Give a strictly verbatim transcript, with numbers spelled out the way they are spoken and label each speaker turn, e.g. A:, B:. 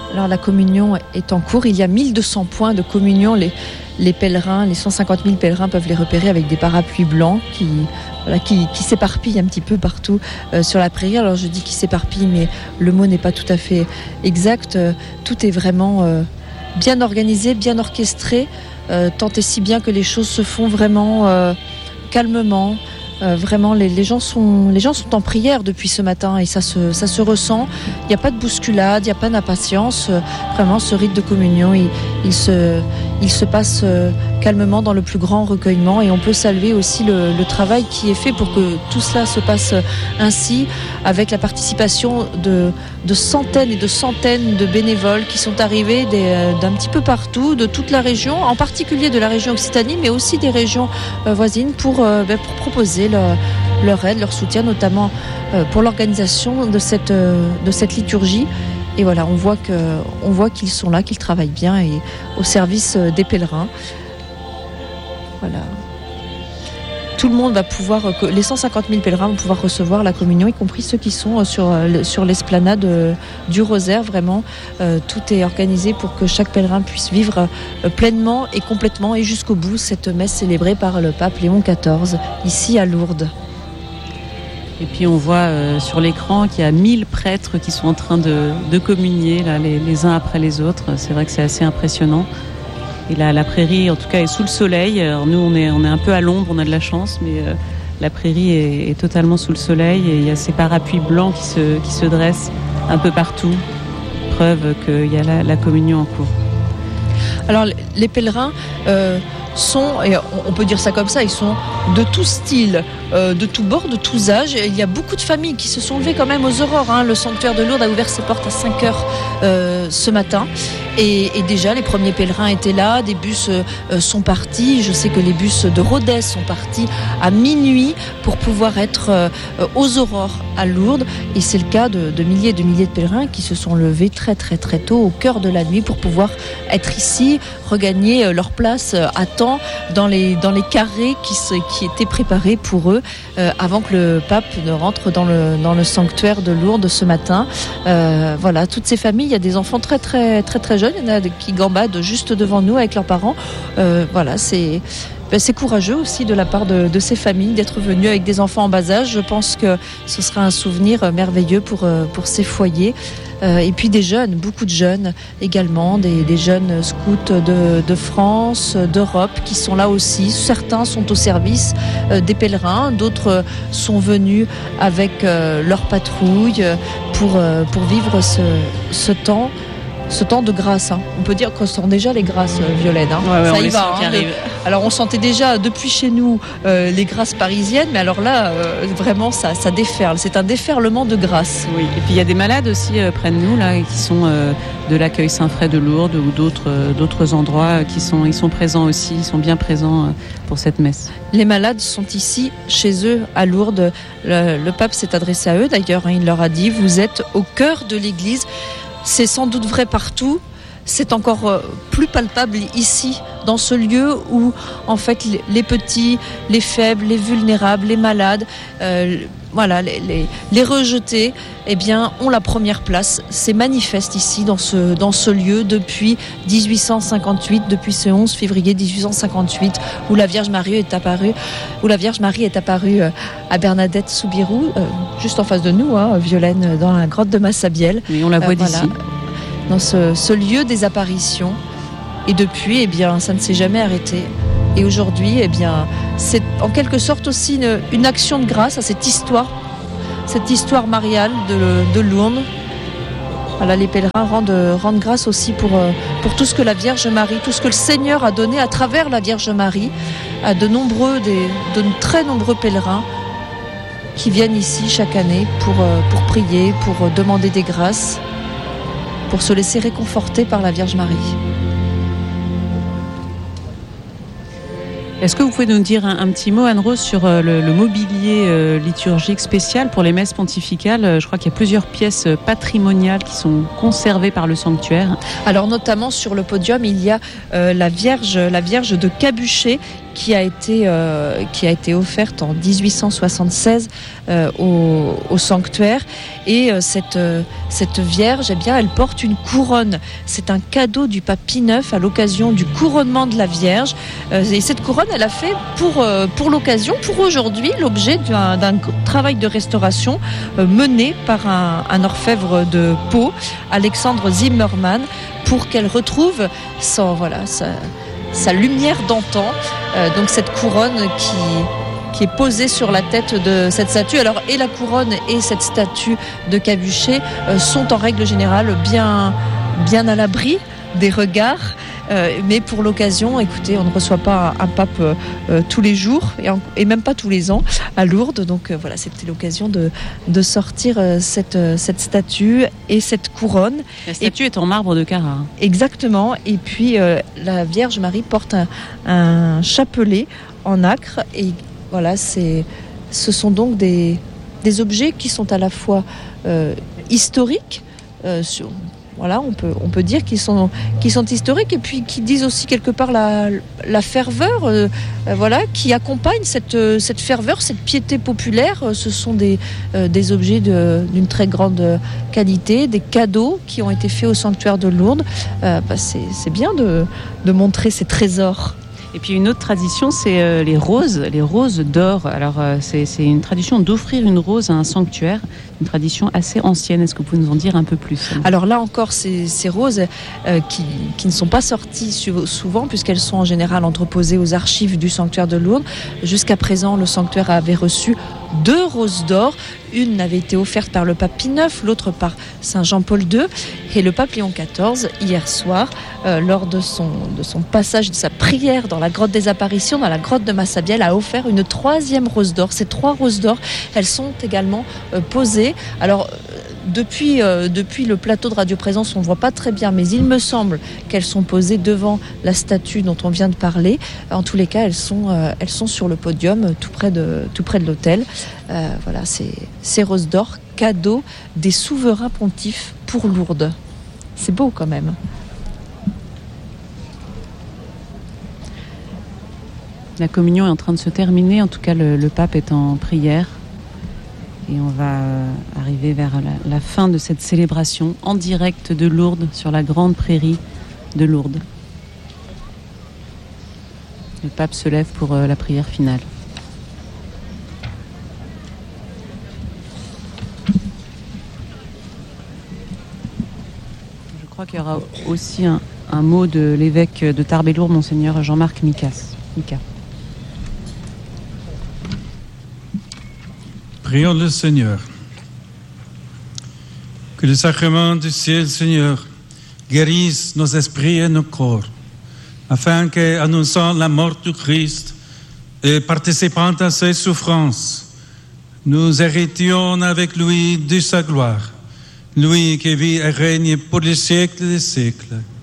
A: Alors la communion est en cours, il y a mille deux cents points de communion. Les, les pèlerins, les cent cinquante mille pèlerins peuvent les repérer avec des parapluies blancs qui, voilà, qui, qui s'éparpillent un petit peu partout euh, sur la prairie. Alors je dis qu'ils s'éparpillent, mais le mot n'est pas tout à fait exact. Euh, tout est vraiment euh, bien organisé, bien orchestré, euh, tant et si bien que les choses se font vraiment euh, calmement. Euh, vraiment, les, les, gens sont, les gens sont en prière depuis ce matin et ça se, ça se ressent. Il n'y a pas de bousculade, il n'y a pas d'impatience. Euh, vraiment, ce rite de communion, il, il, se, il se passe euh, calmement dans le plus grand recueillement et on peut saluer aussi le, le travail qui est fait pour que tout cela se passe ainsi, avec la participation de, de centaines et de centaines de bénévoles qui sont arrivés des, d'un petit peu partout, de toute la région, en particulier de la région Occitanie, mais aussi des régions euh, voisines pour, euh, ben, pour proposer Leur, leur aide, leur soutien, notamment euh, pour l'organisation de cette, euh, de cette liturgie. Et voilà, on voit, que, on voit qu'ils sont là, qu'ils travaillent bien et au service des pèlerins. Voilà. Tout le monde va pouvoir, les cent cinquante mille pèlerins vont pouvoir recevoir la communion, y compris ceux qui sont sur, sur l'esplanade du Rosaire. Vraiment, euh, tout est organisé pour que chaque pèlerin puisse vivre pleinement et complètement et jusqu'au bout cette messe célébrée par le pape Léon quatorze, ici à Lourdes.
B: Et puis on voit euh, sur l'écran qu'il y a mille prêtres qui sont en train de, de communier là, les, les uns après les autres. C'est vrai que c'est assez impressionnant. Et la, la prairie, en tout cas, est sous le soleil. Alors nous, on est, on est un peu à l'ombre, on a de la chance, mais euh, la prairie est, est totalement sous le soleil. Et il y a ces parapluies blancs qui se, qui se dressent un peu partout. Preuve qu'il y a la, la communion en cours.
A: Alors, les pèlerins euh, sont, et on peut dire ça comme ça, ils sont de tout style, euh, de tous bords, de tous âges. Il y a beaucoup de familles qui se sont levées quand même aux aurores. Hein. Le sanctuaire de Lourdes a ouvert ses portes à cinq heures euh, ce matin. Et, et déjà, les premiers pèlerins étaient là, des bus euh, sont partis. Je sais que les bus de Rodez sont partis à minuit pour pouvoir être euh, aux aurores à Lourdes. Et c'est le cas de, de milliers et de milliers de pèlerins qui se sont levés très très très tôt, au cœur de la nuit, pour pouvoir être ici, regagner leur place à temps dans les, dans les carrés qui, se, qui étaient préparés pour eux euh, avant que le pape ne rentre dans le, dans le sanctuaire de Lourdes ce matin. Euh, voilà, toutes ces familles, il y a des enfants très très très très jeunes. Il y en a qui gambadent juste devant nous avec leurs parents. Euh, voilà, c'est, ben c'est courageux aussi de la part de, de ces familles d'être venus avec des enfants en bas âge. Je pense que ce sera un souvenir merveilleux pour, pour ces foyers. Euh, et puis des jeunes, beaucoup de jeunes également, des, des jeunes scouts de, de France, d'Europe qui sont là aussi. Certains sont au service euh, des pèlerins, d'autres sont venus avec euh, leur patrouille pour, euh, pour vivre ce, ce temps. Ce temps de grâce, hein. On peut dire qu'on sent déjà les grâces, euh, Violaine. Hein.
B: Ouais, ouais,
A: ça
B: on
A: y va. Hein,
B: le...
A: Alors on sentait déjà depuis chez nous euh, les grâces parisiennes, mais alors là, euh, vraiment, ça, ça déferle. C'est un déferlement de grâce.
B: Oui. Et puis il y a des malades aussi euh, près de nous là, qui sont euh, de l'accueil Saint-Fray de Lourdes ou d'autres euh, d'autres endroits qui sont ils sont présents aussi, ils sont bien présents euh, pour cette messe.
A: Les malades sont ici, chez eux, à Lourdes. Le, le pape s'est adressé à eux. D'ailleurs, hein, il leur a dit : vous êtes au cœur de l'Église. C'est sans doute vrai partout, c'est encore plus palpable ici, dans ce lieu où en fait les petits, les faibles, les vulnérables, les malades, euh, voilà, les, les, les rejetés, eh bien, ont la première place. C'est manifeste ici, dans ce, dans ce lieu, depuis dix-huit cent cinquante-huit, depuis ce onze février dix-huit cent cinquante-huit, où la Vierge Marie est apparue, où la Vierge Marie est apparue à Bernadette Soubirous, euh, juste en face de nous, hein, Violaine, dans la grotte de Massabielle.
B: Et on la voit euh, d'ici.
A: Voilà, dans ce, ce lieu des apparitions. Et depuis, eh bien, ça ne s'est jamais arrêté. Et aujourd'hui, eh bien, c'est en quelque sorte aussi une, une action de grâce à cette histoire, cette histoire mariale de, de Lourdes. Voilà, les pèlerins rendent, rendent grâce aussi pour, pour tout ce que la Vierge Marie, tout ce que le Seigneur a donné à travers la Vierge Marie à de nombreux, des, de très nombreux pèlerins qui viennent ici chaque année pour, pour prier, pour demander des grâces, pour se laisser réconforter par la Vierge Marie.
B: Est-ce que vous pouvez nous dire un, un petit mot, Anne-Rose, sur euh, le, le mobilier euh, liturgique spécial pour les messes pontificales ? Je crois qu'il y a plusieurs pièces patrimoniales qui sont conservées par le sanctuaire.
A: Alors notamment sur le podium, il y a euh, la Vierge, la Vierge de Cabuchet qui a été, euh, qui a été offerte en dix-huit cent soixante-seize euh, au, au sanctuaire. Et euh, cette, euh, cette Vierge, eh bien, elle porte une couronne. C'est un cadeau du pape Pie neuf à l'occasion du couronnement de la Vierge. Euh, et cette couronne, elle a fait pour, euh, pour l'occasion, pour aujourd'hui, l'objet d'un, d'un travail de restauration euh, mené par un, un orfèvre de Pau, Alexandre Zimmermann, pour qu'elle retrouve son, voilà, sa, sa lumière d'antan. Euh, donc cette couronne qui, qui est posée sur la tête de cette statue. Alors, et la couronne et cette statue de Cabuchet euh, sont en règle générale bien, bien à l'abri des regards. Euh, mais pour l'occasion, écoutez, on ne reçoit pas un, un pape euh, tous les jours et, en, et même pas tous les ans à Lourdes. Donc euh, voilà, c'était l'occasion de, de sortir euh, cette, euh, cette statue et cette couronne.
B: La statue et, est en marbre de Carrare.
A: Exactement. Et puis euh, la Vierge Marie porte un, un chapelet en nacre. Et voilà, c'est, ce sont donc des, des objets qui sont à la fois euh, historiques, euh, sur, Voilà, on peut, on peut dire qu'ils sont, qu'ils sont historiques et puis qui disent aussi quelque part la, la ferveur euh, voilà, qui accompagne cette, cette ferveur, cette piété populaire. Ce sont des, euh, des objets de, d'une très grande qualité, des cadeaux qui ont été faits au sanctuaire de Lourdes. Euh, bah c'est, c'est bien de, de montrer ces trésors.
B: Et puis une autre tradition, c'est euh, les roses, les roses d'or. Alors euh, c'est, c'est une tradition d'offrir une rose à un sanctuaire, une tradition assez ancienne. Est-ce que vous pouvez nous en dire un peu plus ?
A: Alors là encore, ces, ces roses euh, qui, qui ne sont pas sorties souvent, puisqu'elles sont en général entreposées aux archives du sanctuaire de Lourdes. Jusqu'à présent, le sanctuaire avait reçu deux roses d'or. Une avait été offerte par le pape Pie neuf, l'autre par Saint Jean-Paul deux. Et le pape Léon quatorze, hier soir, euh, lors de son, de son passage, de sa prière dans la grotte des apparitions, dans la grotte de Massabielle, a offert une troisième rose d'or. Ces trois roses d'or, elles sont également euh, posées. Alors, depuis, euh, depuis le plateau de Radio Présence, on ne voit pas très bien, mais il me semble qu'elles sont posées devant la statue dont on vient de parler. En tous les cas, elles sont, euh, elles sont sur le podium, tout près de, tout près de l'autel. Euh, voilà, c'est, ces roses d'or, cadeau des souverains pontifes pour Lourdes. C'est beau quand même.
B: La communion est en train de se terminer, en tout cas le, le pape est en prière. Et on va arriver vers la, la fin de cette célébration en direct de Lourdes, sur la grande prairie de Lourdes. Le pape se lève pour la prière finale. Je crois qu'il y aura aussi un, un mot de l'évêque de Tarbes et Lourdes, Monseigneur Jean-Marc Micas. Mika.
C: Prions le Seigneur. Que le sacrement du ciel, Seigneur, guérisse nos esprits et nos corps, afin qu'annonçant la mort du Christ et participant à ses souffrances, nous héritions avec lui de sa gloire, lui qui vit et règne pour les siècles des siècles.